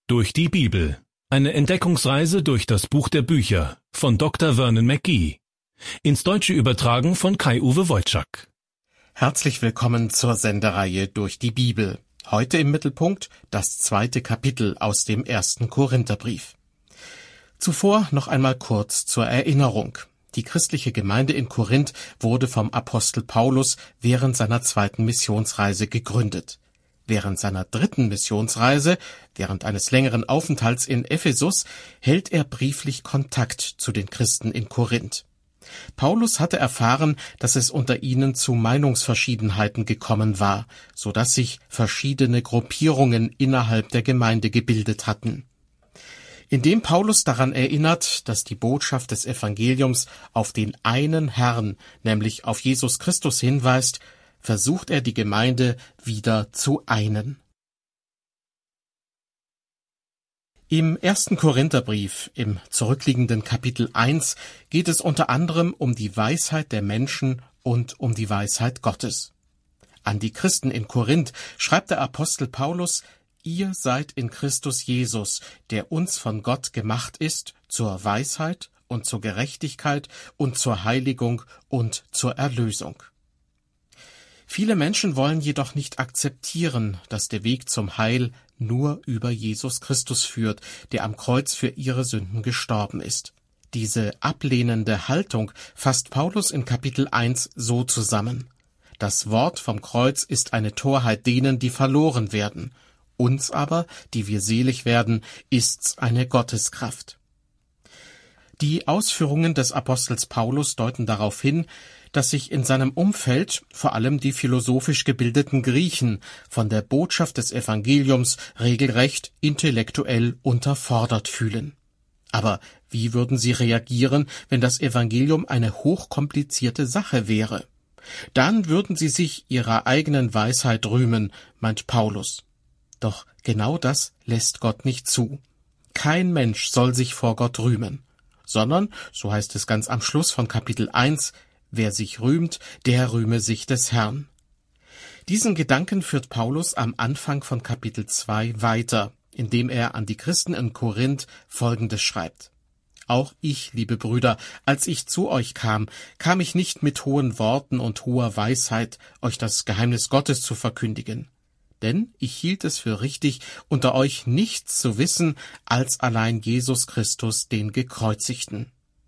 Durch die Bibel. Eine Entdeckungsreise durch das Buch der Bücher von Dr. Vernon McGee. Ins Deutsche übertragen von Kai-Uwe Wojczak. Herzlich willkommen zur Sendereihe Durch die Bibel. Heute im Mittelpunkt das 2. Kapitel aus dem 1. Korintherbrief. Zuvor noch einmal kurz zur Erinnerung. Die christliche Gemeinde in Korinth wurde vom Apostel Paulus während seiner 2. Missionsreise gegründet. Während seiner 3. Missionsreise, während eines längeren Aufenthalts in Ephesus, hält er brieflich Kontakt zu den Christen in Korinth. Paulus hatte erfahren, dass es unter ihnen zu Meinungsverschiedenheiten gekommen war, so dass sich verschiedene Gruppierungen innerhalb der Gemeinde gebildet hatten. Indem Paulus daran erinnert, dass die Botschaft des Evangeliums auf den einen Herrn, nämlich auf Jesus Christus hinweist, versucht er die Gemeinde wieder zu einen. Im 1. Korintherbrief, im zurückliegenden Kapitel 1, geht es unter anderem um die Weisheit der Menschen und um die Weisheit Gottes. An die Christen in Korinth schreibt der Apostel Paulus: Ihr seid in Christus Jesus, der uns von Gott gemacht ist, zur Weisheit und zur Gerechtigkeit und zur Heiligung und zur Erlösung. Viele Menschen wollen jedoch nicht akzeptieren, dass der Weg zum Heil nur über Jesus Christus führt, der am Kreuz für ihre Sünden gestorben ist. Diese ablehnende Haltung fasst Paulus in Kapitel 1 so zusammen: Das Wort vom Kreuz ist eine Torheit denen, die verloren werden. Uns aber, die wir selig werden, ist's eine Gotteskraft. Die Ausführungen des Apostels Paulus deuten darauf hin, dass sich in seinem Umfeld vor allem die philosophisch gebildeten Griechen von der Botschaft des Evangeliums regelrecht intellektuell unterfordert fühlen. Aber wie würden sie reagieren, wenn das Evangelium eine hochkomplizierte Sache wäre? Dann würden sie sich ihrer eigenen Weisheit rühmen, meint Paulus. Doch genau das lässt Gott nicht zu. Kein Mensch soll sich vor Gott rühmen, sondern, so heißt es ganz am Schluss von Kapitel 1, wer sich rühmt, der rühme sich des Herrn. Diesen Gedanken führt Paulus am Anfang von Kapitel 2 weiter, indem er an die Christen in Korinth Folgendes schreibt: Auch ich, liebe Brüder, als ich zu euch kam ich nicht mit hohen Worten und hoher Weisheit, euch das Geheimnis Gottes zu verkündigen. Denn ich hielt es für richtig, unter euch nichts zu wissen, als allein Jesus Christus, den Gekreuzigten.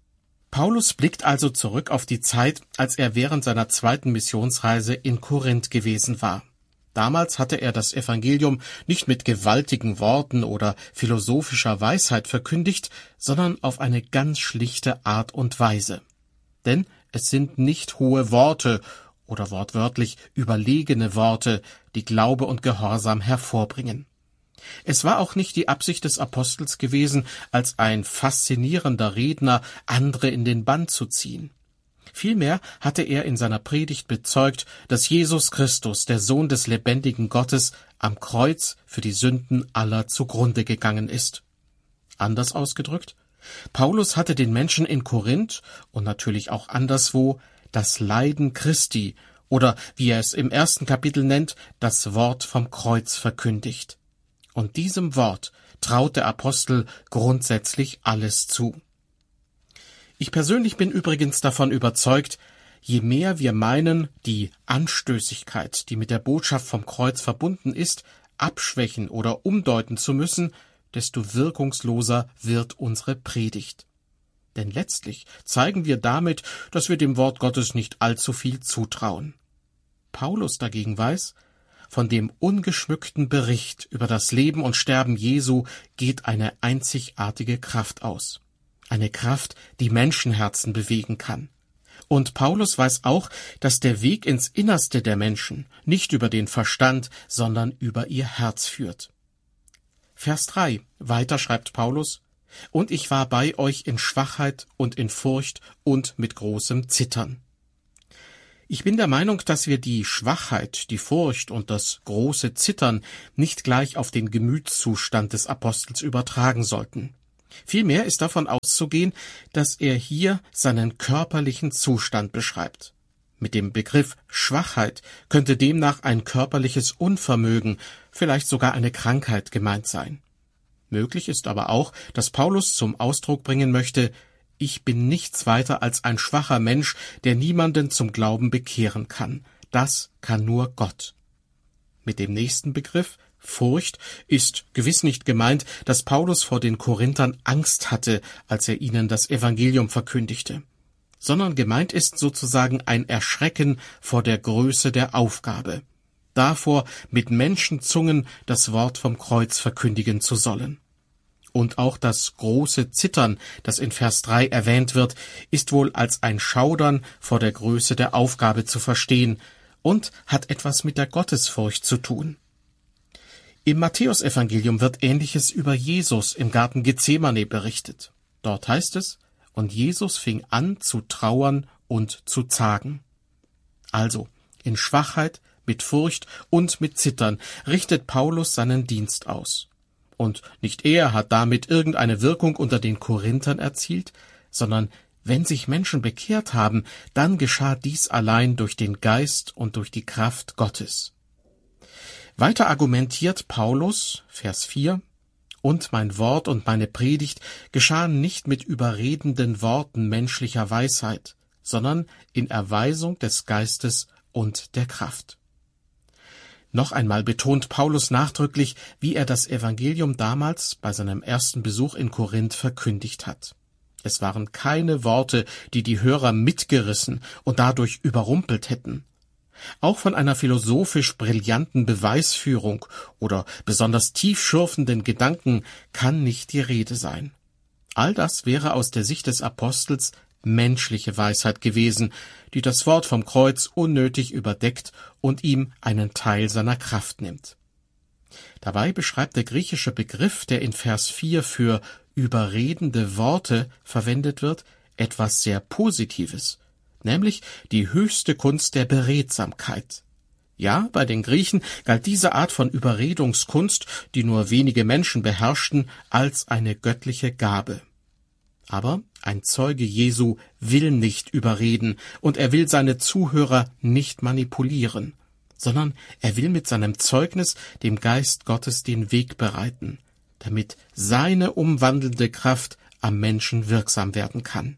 Paulus blickt also zurück auf die Zeit, als er während seiner 2. Missionsreise in Korinth gewesen war. Damals hatte er das Evangelium nicht mit gewaltigen Worten oder philosophischer Weisheit verkündigt, sondern auf eine ganz schlichte Art und Weise. Denn es sind nicht hohe Worte oder wortwörtlich überlegene Worte, die Glaube und Gehorsam hervorbringen. Es war auch nicht die Absicht des Apostels gewesen, als ein faszinierender Redner andere in den Bann zu ziehen. Vielmehr hatte er in seiner Predigt bezeugt, dass Jesus Christus, der Sohn des lebendigen Gottes, am Kreuz für die Sünden aller zugrunde gegangen ist. Anders ausgedrückt: Paulus hatte den Menschen in Korinth und natürlich auch anderswo das Leiden Christi oder, wie er es im 1. Kapitel nennt, das Wort vom Kreuz verkündigt. Und diesem Wort traut der Apostel grundsätzlich alles zu. Ich persönlich bin übrigens davon überzeugt, je mehr wir meinen, die Anstößigkeit, die mit der Botschaft vom Kreuz verbunden ist, abschwächen oder umdeuten zu müssen, desto wirkungsloser wird unsere Predigt. Denn letztlich zeigen wir damit, dass wir dem Wort Gottes nicht allzu viel zutrauen. Paulus dagegen weiß, von dem ungeschmückten Bericht über das Leben und Sterben Jesu geht eine einzigartige Kraft aus. Eine Kraft, die Menschenherzen bewegen kann. Und Paulus weiß auch, dass der Weg ins Innerste der Menschen nicht über den Verstand, sondern über ihr Herz führt. Vers 3. Weiter schreibt Paulus: Und ich war bei euch in Schwachheit und in Furcht und mit großem Zittern. Ich bin der Meinung, dass wir die Schwachheit, die Furcht und das große Zittern nicht gleich auf den Gemütszustand des Apostels übertragen sollten. Vielmehr ist davon auszugehen, dass er hier seinen körperlichen Zustand beschreibt. Mit dem Begriff Schwachheit könnte demnach ein körperliches Unvermögen, vielleicht sogar eine Krankheit gemeint sein. Möglich ist aber auch, dass Paulus zum Ausdruck bringen möchte: Ich bin nichts weiter als ein schwacher Mensch, der niemanden zum Glauben bekehren kann. Das kann nur Gott. Mit dem nächsten Begriff, Furcht, ist gewiss nicht gemeint, dass Paulus vor den Korinthern Angst hatte, als er ihnen das Evangelium verkündigte, sondern gemeint ist sozusagen ein Erschrecken vor der Größe der Aufgabe, davor, mit Menschenzungen das Wort vom Kreuz verkündigen zu sollen. Und auch das große Zittern, das in Vers 3 erwähnt wird, ist wohl als ein Schaudern vor der Größe der Aufgabe zu verstehen und hat etwas mit der Gottesfurcht zu tun. Im Matthäusevangelium wird Ähnliches über Jesus im Garten Gethsemane berichtet. Dort heißt es: Und Jesus fing an zu trauern und zu zagen. Also, in Schwachheit, mit Furcht und mit Zittern richtet Paulus seinen Dienst aus. Und nicht er hat damit irgendeine Wirkung unter den Korinthern erzielt, sondern wenn sich Menschen bekehrt haben, dann geschah dies allein durch den Geist und durch die Kraft Gottes. Weiter argumentiert Paulus, Vers 4, und mein Wort und meine Predigt geschahen nicht mit überredenden Worten menschlicher Weisheit, sondern in Erweisung des Geistes und der Kraft. Noch einmal betont Paulus nachdrücklich, wie er das Evangelium damals bei seinem ersten Besuch in Korinth verkündigt hat. Es waren keine Worte, die die Hörer mitgerissen und dadurch überrumpelt hätten. Auch von einer philosophisch brillanten Beweisführung oder besonders tiefschürfenden Gedanken kann nicht die Rede sein. All das wäre aus der Sicht des Apostels menschliche Weisheit gewesen, die das Wort vom Kreuz unnötig überdeckt und ihm einen Teil seiner Kraft nimmt. Dabei beschreibt der griechische Begriff, der in Vers 4 für überredende Worte verwendet wird, etwas sehr Positives, nämlich die höchste Kunst der Beredsamkeit. Ja, bei den Griechen galt diese Art von Überredungskunst, die nur wenige Menschen beherrschten, als eine göttliche Gabe. Aber ein Zeuge Jesu will nicht überreden und er will seine Zuhörer nicht manipulieren, sondern er will mit seinem Zeugnis dem Geist Gottes den Weg bereiten, damit seine umwandelnde Kraft am Menschen wirksam werden kann.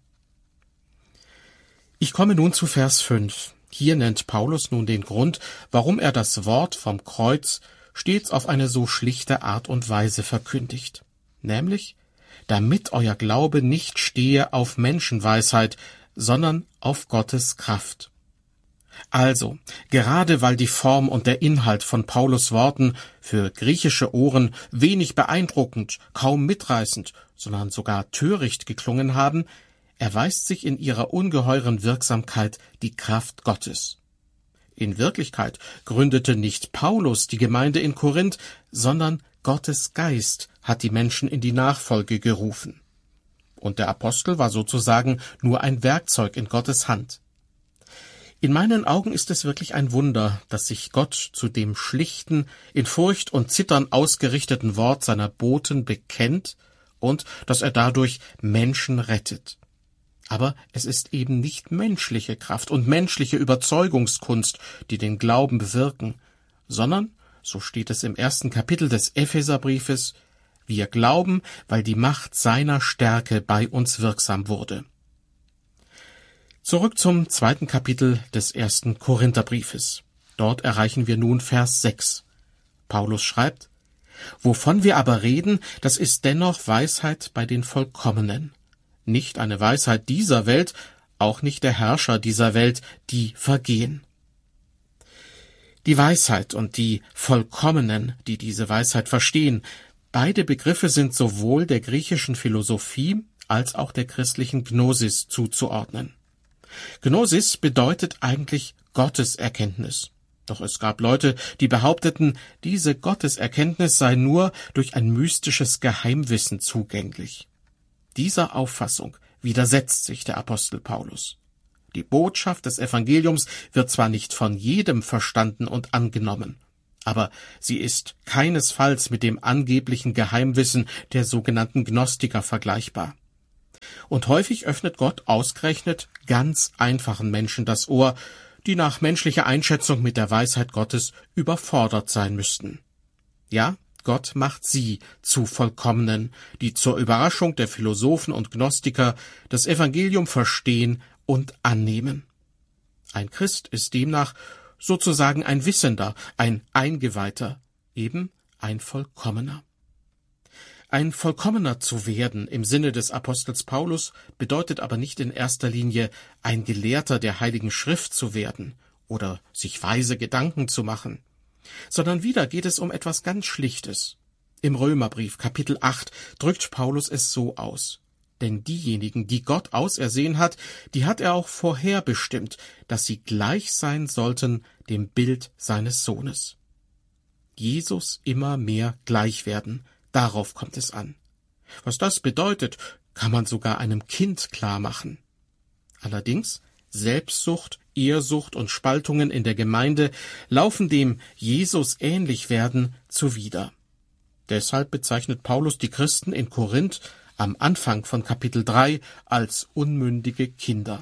Ich komme nun zu Vers 5. Hier nennt Paulus nun den Grund, warum er das Wort vom Kreuz stets auf eine so schlichte Art und Weise verkündigt, nämlich: damit euer Glaube nicht stehe auf Menschenweisheit, sondern auf Gottes Kraft. Also, gerade weil die Form und der Inhalt von Paulus' Worten für griechische Ohren wenig beeindruckend, kaum mitreißend, sondern sogar töricht geklungen haben, erweist sich in ihrer ungeheuren Wirksamkeit die Kraft Gottes. In Wirklichkeit gründete nicht Paulus die Gemeinde in Korinth, sondern Gottes Geist hat die Menschen in die Nachfolge gerufen. Und der Apostel war sozusagen nur ein Werkzeug in Gottes Hand. In meinen Augen ist es wirklich ein Wunder, dass sich Gott zu dem schlichten, in Furcht und Zittern ausgerichteten Wort seiner Boten bekennt und dass er dadurch Menschen rettet. Aber es ist eben nicht menschliche Kraft und menschliche Überzeugungskunst, die den Glauben bewirken, sondern, so steht es im 1. Kapitel des Epheserbriefes, wir glauben, weil die Macht seiner Stärke bei uns wirksam wurde. Zurück zum 2. Kapitel des 1. Korintherbriefes. Dort erreichen wir nun Vers 6. Paulus schreibt: Wovon wir aber reden, das ist dennoch Weisheit bei den Vollkommenen. Nicht eine Weisheit dieser Welt, auch nicht der Herrscher dieser Welt, die vergehen. Die Weisheit und die Vollkommenen, die diese Weisheit verstehen, beide Begriffe sind sowohl der griechischen Philosophie als auch der christlichen Gnosis zuzuordnen. Gnosis bedeutet eigentlich Gotteserkenntnis. Doch es gab Leute, die behaupteten, diese Gotteserkenntnis sei nur durch ein mystisches Geheimwissen zugänglich. Dieser Auffassung widersetzt sich der Apostel Paulus. Die Botschaft des Evangeliums wird zwar nicht von jedem verstanden und angenommen, aber sie ist keinesfalls mit dem angeblichen Geheimwissen der sogenannten Gnostiker vergleichbar. Und häufig öffnet Gott ausgerechnet ganz einfachen Menschen das Ohr, die nach menschlicher Einschätzung mit der Weisheit Gottes überfordert sein müssten. Ja, Gott macht sie zu Vollkommenen, die zur Überraschung der Philosophen und Gnostiker das Evangelium verstehen und annehmen. Ein Christ ist demnach sozusagen ein Wissender, ein Eingeweihter, eben ein Vollkommener. Ein Vollkommener zu werden im Sinne des Apostels Paulus bedeutet aber nicht in erster Linie ein Gelehrter der Heiligen Schrift zu werden oder sich weise Gedanken zu machen, sondern wieder geht es um etwas ganz Schlichtes. Im Römerbrief Kapitel 8 drückt Paulus es so aus: Denn diejenigen, die Gott ausersehen hat, die hat er auch vorherbestimmt, dass sie gleich sein sollten dem Bild seines Sohnes. Jesus immer mehr gleich werden, darauf kommt es an. Was das bedeutet, kann man sogar einem Kind klar machen. Allerdings, Selbstsucht, Ehrsucht und Spaltungen in der Gemeinde laufen dem Jesus ähnlich werden zuwider. Deshalb bezeichnet Paulus die Christen in Korinth am Anfang von Kapitel 3 als unmündige Kinder.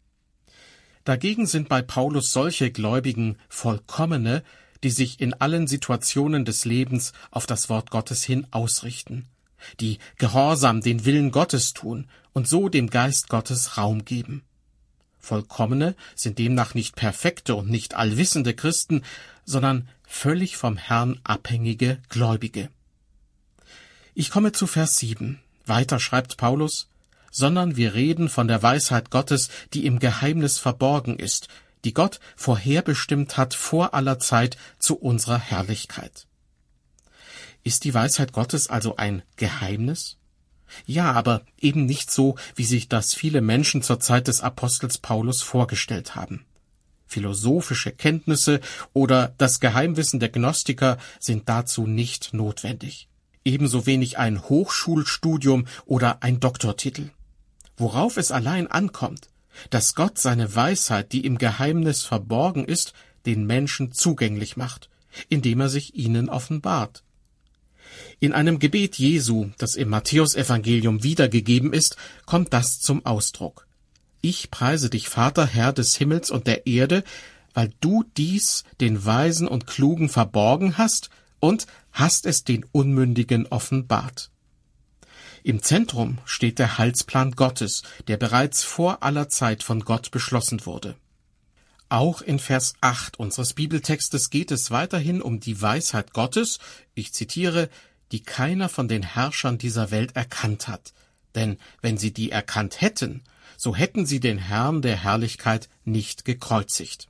Dagegen sind bei Paulus solche Gläubigen Vollkommene, die sich in allen Situationen des Lebens auf das Wort Gottes hin ausrichten, die gehorsam den Willen Gottes tun und so dem Geist Gottes Raum geben. Vollkommene sind demnach nicht perfekte und nicht allwissende Christen, sondern völlig vom Herrn abhängige Gläubige. Ich komme zu Vers 7. Weiter schreibt Paulus: Sondern wir reden von der Weisheit Gottes, die im Geheimnis verborgen ist, die Gott vorherbestimmt hat vor aller Zeit zu unserer Herrlichkeit. Ist die Weisheit Gottes also ein Geheimnis? Ja, aber eben nicht so, wie sich das viele Menschen zur Zeit des Apostels Paulus vorgestellt haben. Philosophische Kenntnisse oder das Geheimwissen der Gnostiker sind dazu nicht notwendig. Ebenso wenig ein Hochschulstudium oder ein Doktortitel. Worauf es allein ankommt, dass Gott seine Weisheit, die im Geheimnis verborgen ist, den Menschen zugänglich macht, indem er sich ihnen offenbart. In einem Gebet Jesu, das im Matthäusevangelium wiedergegeben ist, kommt das zum Ausdruck: Ich preise dich, Vater, Herr des Himmels und der Erde, weil du dies den Weisen und Klugen verborgen hast und hast es den Unmündigen offenbart. Im Zentrum steht der Heilsplan Gottes, der bereits vor aller Zeit von Gott beschlossen wurde. Auch in Vers 8 unseres Bibeltextes geht es weiterhin um die Weisheit Gottes, ich zitiere, die keiner von den Herrschern dieser Welt erkannt hat. Denn wenn sie die erkannt hätten, so hätten sie den Herrn der Herrlichkeit nicht gekreuzigt.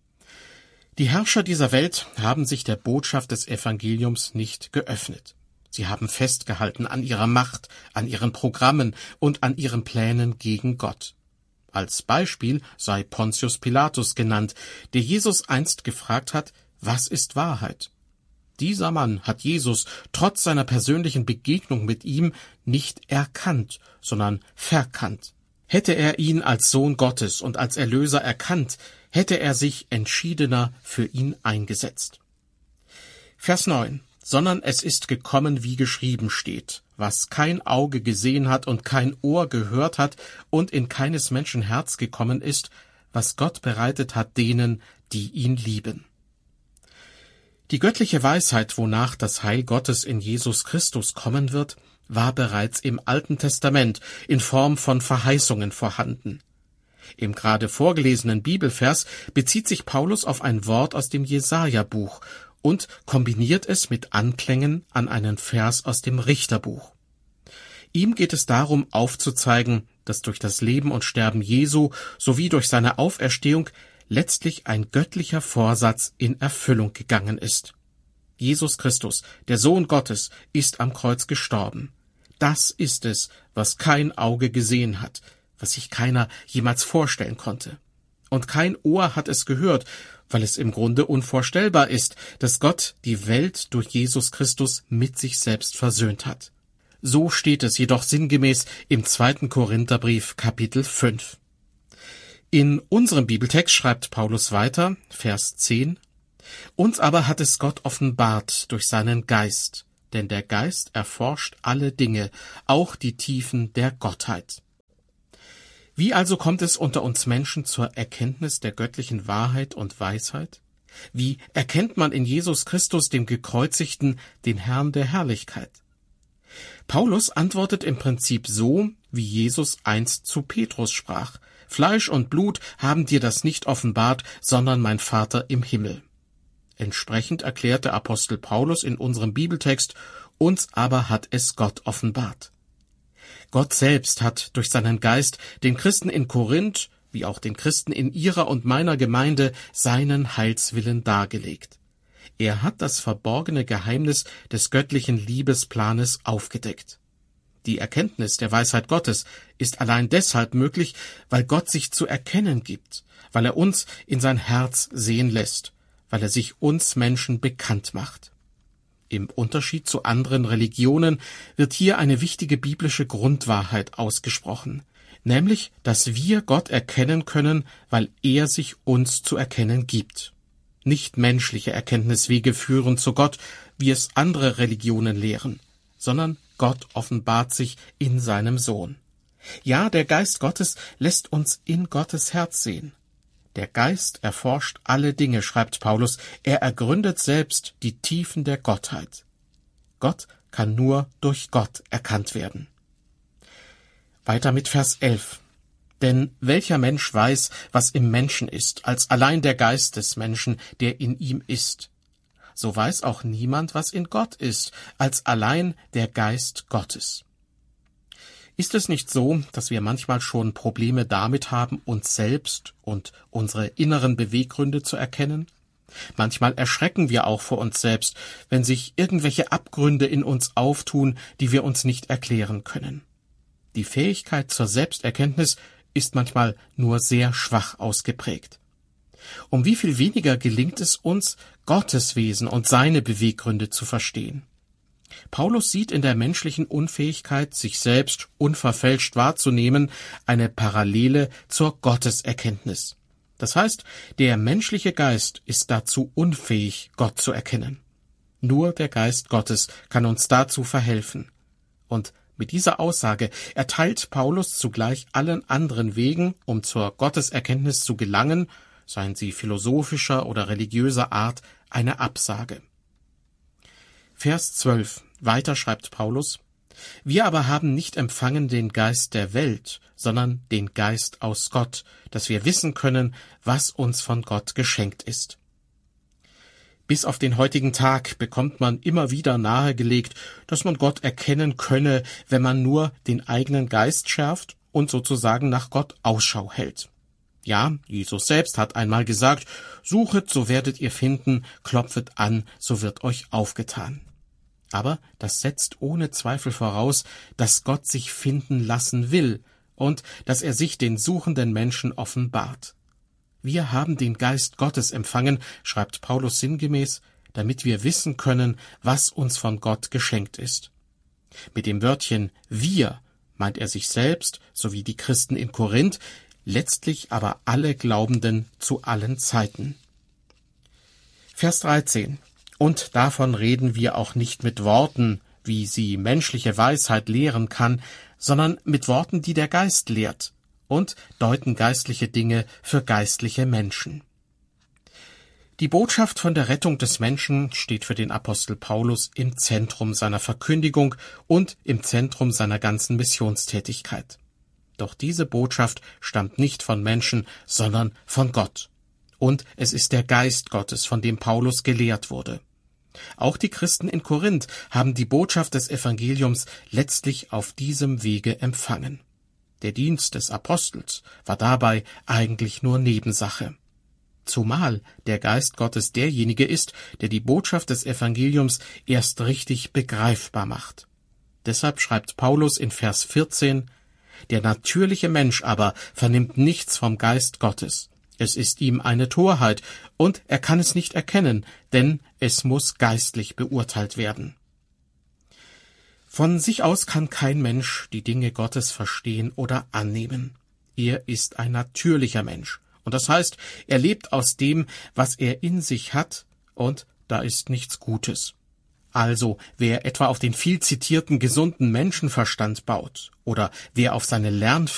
Die Herrscher dieser Welt haben sich der Botschaft des Evangeliums nicht geöffnet. Sie haben festgehalten an ihrer Macht, an ihren Programmen und an ihren Plänen gegen Gott. Als Beispiel sei Pontius Pilatus genannt, der Jesus einst gefragt hat: Was ist Wahrheit? Dieser Mann hat Jesus trotz seiner persönlichen Begegnung mit ihm nicht erkannt, sondern verkannt. Hätte er ihn als Sohn Gottes und als Erlöser erkannt, hätte er sich entschiedener für ihn eingesetzt. Vers 9. Sondern es ist gekommen, wie geschrieben steht, was kein Auge gesehen hat und kein Ohr gehört hat und in keines Menschen Herz gekommen ist, was Gott bereitet hat denen, die ihn lieben. Die göttliche Weisheit, wonach das Heil Gottes in Jesus Christus kommen wird, war bereits im Alten Testament in Form von Verheißungen vorhanden. Im gerade vorgelesenen Bibelvers bezieht sich Paulus auf ein Wort aus dem Jesaja-Buch und kombiniert es mit Anklängen an einen Vers aus dem Richterbuch. Ihm geht es darum, aufzuzeigen, dass durch das Leben und Sterben Jesu sowie durch seine Auferstehung letztlich ein göttlicher Vorsatz in Erfüllung gegangen ist. Jesus Christus, der Sohn Gottes, ist am Kreuz gestorben. Das ist es, was kein Auge gesehen hat, was sich keiner jemals vorstellen konnte. Und kein Ohr hat es gehört, weil es im Grunde unvorstellbar ist, dass Gott die Welt durch Jesus Christus mit sich selbst versöhnt hat. So steht es jedoch sinngemäß im 2. Korintherbrief Kapitel 5. In unserem Bibeltext schreibt Paulus weiter, Vers 10, Uns aber hat es Gott offenbart durch seinen Geist, denn der Geist erforscht alle Dinge, auch die Tiefen der Gottheit. Wie also kommt es unter uns Menschen zur Erkenntnis der göttlichen Wahrheit und Weisheit? Wie erkennt man in Jesus Christus, dem Gekreuzigten, den Herrn der Herrlichkeit? Paulus antwortet im Prinzip so, wie Jesus einst zu Petrus sprach: Fleisch und Blut haben dir das nicht offenbart, sondern mein Vater im Himmel. Entsprechend erklärt der Apostel Paulus in unserem Bibeltext: Uns aber hat es Gott offenbart. Gott selbst hat durch seinen Geist den Christen in Korinth, wie auch den Christen in ihrer und meiner Gemeinde, seinen Heilswillen dargelegt. Er hat das verborgene Geheimnis des göttlichen Liebesplanes aufgedeckt. Die Erkenntnis der Weisheit Gottes ist allein deshalb möglich, weil Gott sich zu erkennen gibt, weil er uns in sein Herz sehen lässt, weil er sich uns Menschen bekannt macht. Im Unterschied zu anderen Religionen wird hier eine wichtige biblische Grundwahrheit ausgesprochen, nämlich, dass wir Gott erkennen können, weil er sich uns zu erkennen gibt. Nicht menschliche Erkenntniswege führen zu Gott, wie es andere Religionen lehren, sondern Gott offenbart sich in seinem Sohn. Ja, der Geist Gottes lässt uns in Gottes Herz sehen. Der Geist erforscht alle Dinge, schreibt Paulus, er ergründet selbst die Tiefen der Gottheit. Gott kann nur durch Gott erkannt werden. Weiter mit Vers 11. Denn welcher Mensch weiß, was im Menschen ist, als allein der Geist des Menschen, der in ihm ist? So weiß auch niemand, was in Gott ist, als allein der Geist Gottes. Ist es nicht so, dass wir manchmal schon Probleme damit haben, uns selbst und unsere inneren Beweggründe zu erkennen? Manchmal erschrecken wir auch vor uns selbst, wenn sich irgendwelche Abgründe in uns auftun, die wir uns nicht erklären können. Die Fähigkeit zur Selbsterkenntnis ist manchmal nur sehr schwach ausgeprägt. Um wie viel weniger gelingt es uns, Gottes Wesen und seine Beweggründe zu verstehen. Paulus sieht in der menschlichen Unfähigkeit, sich selbst unverfälscht wahrzunehmen, eine Parallele zur Gotteserkenntnis. Das heißt, der menschliche Geist ist dazu unfähig, Gott zu erkennen. Nur der Geist Gottes kann uns dazu verhelfen. Und mit dieser Aussage erteilt Paulus zugleich allen anderen Wegen, um zur Gotteserkenntnis zu gelangen, seien sie philosophischer oder religiöser Art, eine Absage. Vers 12. Weiter schreibt Paulus: Wir aber haben nicht empfangen den Geist der Welt, sondern den Geist aus Gott, dass wir wissen können, was uns von Gott geschenkt ist. Bis auf den heutigen Tag bekommt man immer wieder nahegelegt, dass man Gott erkennen könne, wenn man nur den eigenen Geist schärft und sozusagen nach Gott Ausschau hält. Ja, Jesus selbst hat einmal gesagt: Suchet, so werdet ihr finden, klopfet an, so wird euch aufgetan. Aber das setzt ohne Zweifel voraus, dass Gott sich finden lassen will und dass er sich den suchenden Menschen offenbart. Wir haben den Geist Gottes empfangen, schreibt Paulus sinngemäß, damit wir wissen können, was uns von Gott geschenkt ist. Mit dem Wörtchen wir meint er sich selbst sowie die Christen in Korinth, letztlich aber alle Glaubenden zu allen Zeiten. Vers 13. Und davon reden wir auch nicht mit Worten, wie sie menschliche Weisheit lehren kann, sondern mit Worten, die der Geist lehrt, und deuten geistliche Dinge für geistliche Menschen. Die Botschaft von der Rettung des Menschen steht für den Apostel Paulus im Zentrum seiner Verkündigung und im Zentrum seiner ganzen Missionstätigkeit. Doch diese Botschaft stammt nicht von Menschen, sondern von Gott. Und es ist der Geist Gottes, von dem Paulus gelehrt wurde. Auch die Christen in Korinth haben die Botschaft des Evangeliums letztlich auf diesem Wege empfangen. Der Dienst des Apostels war dabei eigentlich nur Nebensache. Zumal der Geist Gottes derjenige ist, der die Botschaft des Evangeliums erst richtig begreifbar macht. Deshalb schreibt Paulus in Vers 14: Der natürliche Mensch aber vernimmt nichts vom Geist Gottes. Es ist ihm eine Torheit, und er kann es nicht erkennen, denn es muss geistlich beurteilt werden. Von sich aus kann kein Mensch die Dinge Gottes verstehen oder annehmen. Er ist ein natürlicher Mensch, und das heißt, er lebt aus dem, was er in sich hat, und da ist nichts Gutes. Also, wer etwa auf den viel zitierten gesunden Menschenverstand baut, oder wer auf seine